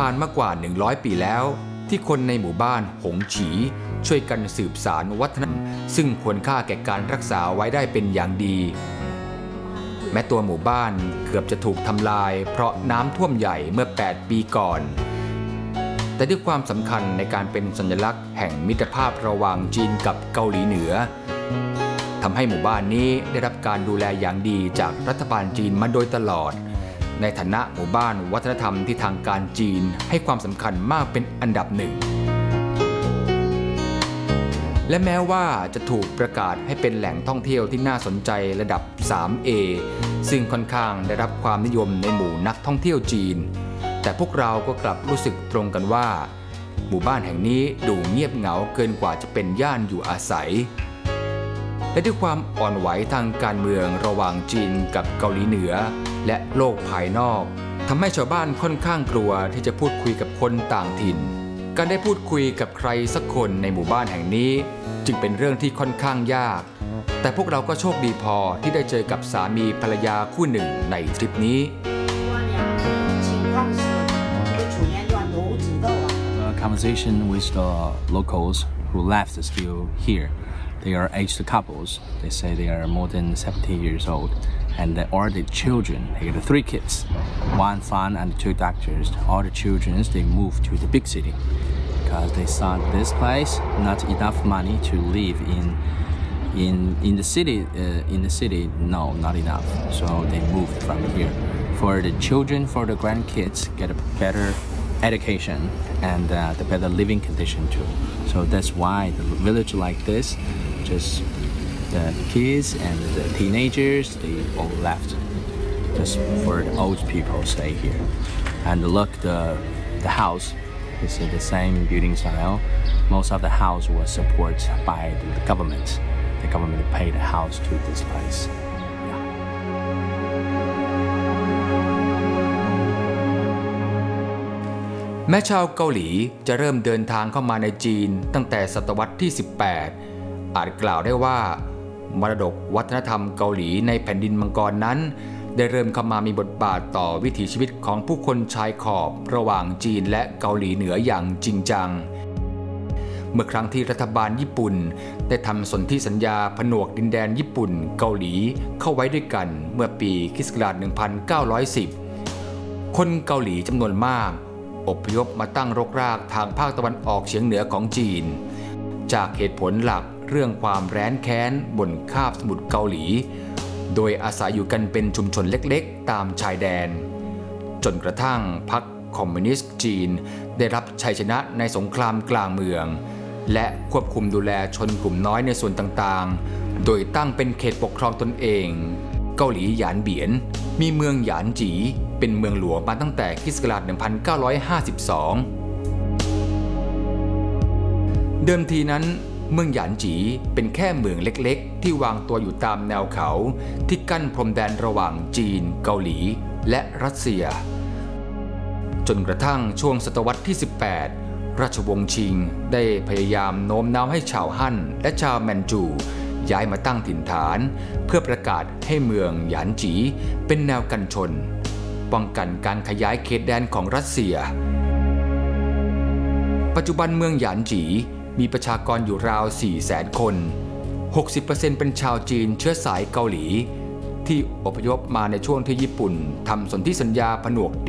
ผ่านมากว่า100 ปีแล้วที่คนในหมู่บ้านหงฉีช่วยกันสืบสานวัฒนธรรมซึ่งควรค่าแก่การรักษาไว้ได้เป็นอย่างดีแม้ตัวหมู่บ้านเกือบจะถูกทำลายเพราะน้ำท่วมใหญ่เมื่อ8 ปีก่อนแต่ด้วยความสำคัญในการเป็นสัญลักษณ์แห่งมิตรภาพระหว่างจีนกับเกาหลีเหนือทำให้หมู่บ้านนี้ได้รับการดูแลอย่างดีจากรัฐบาลจีนมาโดยตลอดในฐานะหมู่บ้านวัฒนธรรมที่ทางการจีนให้ความสำคัญมากเป็นอันดับหนึ่งและแม้ว่าจะถูกประกาศให้เป็นแหล่งท่องเที่ยวที่น่าสนใจระดับ 3A ซึ่งค่อนข้างได้รับความนิยมในหมู่นักท่องเที่ยวจีนแต่พวกเราก็กลับรู้สึกตรงกันว่าหมู่บ้านแห่งนี้ดูเงียบเหงาเกินกว่าจะเป็นย่านอยู่อาศัยและด้วยความอ่อนไหวทางการเมืองระหว่างจีนกับเกาหลีเหนือและโลกภายนอกทำให้ชาวบ้านค่อนข้างกลัวที่จะพูดคุยกับคนต่างถิ่นการได้พูดคุยกับใครสักคนในหมู่บ้านแห่งนี้จึงเป็นเรื่องที่ค่อนข้างยากแต่พวกเราก็โชคดีพอที่ได้เจอกับสามีภรรยาคู่หนึ่งในทริปนี้ Conversation with the locals who left still here. They are aged couples. They say they are more than 70 years old, and they are the children. They got 3 kids, 1 son and 2 daughters. All the children they moved to the big city because they saw this place not enough money to live in the city. In the city, no, not enough. So they moved from here. For the children, for the grandkids, get a better education and the better living condition too. So that's why the village like this, just the kids and the teenagers, they all left. Just for the old people stay here. And look the house, you see the same building style. Most of the house was supported by the government. The government paid the house to this place. แม้ชาวเกาหลีจะเริ่มเดินทางเข้ามาในจีนตั้งแต่ศตวรรษที่ 18 อาจกล่าวได้ว่ามรดกวัฒนธรรมเกาหลีในแผ่นดินมังกรนั้นได้เริ่มเข้ามามีบทบาทต่อวิถีชีวิตของผู้คนชายขอบระหว่างจีนและเกาหลีเหนืออย่างจริงจังเมื่อครั้งที่รัฐบาลญี่ปุ่นได้ทำสนธิสัญญาผนวกดินแดนญี่ปุ่นเกาหลีเข้าไว้ด้วยกันเมื่อปีค.ศ. 1910 คนเกาหลีจำนวนมากอพยพมาตั้งรกรากทางภาคตะวันออกเฉียงเหนือของจีนจากเหตุผลหลักเรื่องความแร้นแค้นบนคาบสมุทรเกาหลีโดยอาศัยอยู่กันเป็นชุมชนเล็กๆตามชายแดนจนกระทั่งพรรคคอมมิวนิสต์จีนได้รับชัยชนะในสงครามกลางเมืองและควบคุมดูแลชนกลุ่มน้อยในส่วนต่างๆโดยตั้งเป็นเขตปกครองตนเองเกาหลีหยานเบียนมีเมืองหยานจีเป็นเมืองหลวงมาตั้งแต่ค.ศ. 1952 เดิมทีนั้นเมืองหยานจีเป็นแค่เมืองเล็กๆที่วางตัวอยู่ตามแนวเขาที่กั้นพรมแดนระหว่างจีนเกาหลีและรัสเซียจนกระทั่งช่วงศตวรรษที่ 18 ราชวงศ์ชิงได้พยายามโน้มน้าวให้ชาวฮั่นและชาวแมนจูย้ายมาตั้งถิ่นฐานเพื่อประกาศให้เมืองหยานจีเป็นแนวกันชนป้องกันการขยายเขตแดนของรัสเซียปัจจุบันเมืองหยานจีมีประชากรอยู่ราว 400,000 คน 60% เป็นชาวจีนเชื้อสายเกาหลีที่อพยพมาในช่วงที่ญี่ปุ่นทำสนธิสัญญาผนวก